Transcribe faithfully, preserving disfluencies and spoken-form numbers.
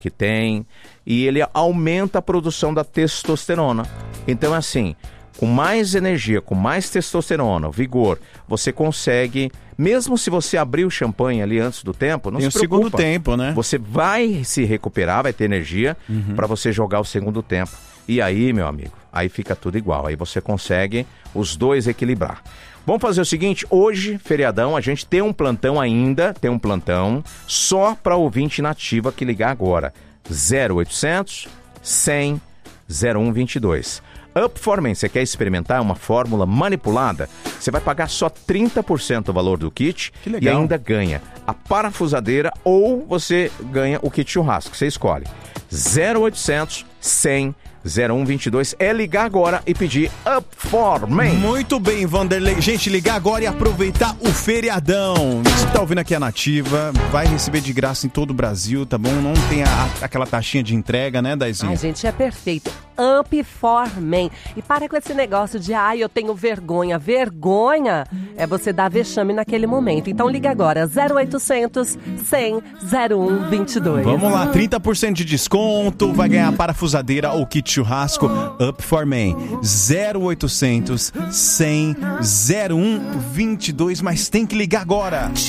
que tem, e ele aumenta a produção da testosterona. Então, assim, com mais energia, com mais testosterona, vigor, você consegue, mesmo se você abrir o champanhe ali antes do tempo, não tem se o preocupa. segundo tempo, né? Você vai se recuperar, vai ter energia Uhum. para você jogar o segundo tempo. E aí, meu amigo, aí fica tudo igual. Aí você consegue os dois equilibrar. Vamos fazer o seguinte, hoje, feriadão, a gente tem um plantão ainda, tem um plantão só para ouvinte nativa que ligar agora. zero oitocentos, cem, zero um vinte e dois. Up for Men, você quer experimentar uma fórmula manipulada? Você vai pagar só trinta por cento do valor do kit Que legal. e ainda ganha a parafusadeira ou você ganha o kit churrasco, você escolhe. zero oitocentos, cem, zero um vinte e dois. É ligar agora e pedir Up for Men. Muito bem, Vanderlei. Gente, ligar agora e aproveitar o feriadão. Você tá ouvindo aqui a Nativa, vai receber de graça em todo o Brasil, tá bom? Não tem a, aquela taxinha de entrega, né, Daizinho? Ai, gente, é perfeito. Up for Men. E para com esse negócio de, ai, eu tenho vergonha. Vergonha é você dar vexame naquele momento. Então liga agora, zero oitocentos, cem, zero um vinte e dois. Vamos lá, trinta por cento de desconto, vai ganhar a parafusadeira ou kit churrasco Up for Men. zero oitocentos, cem, zero um vinte e dois, mas tem que ligar agora.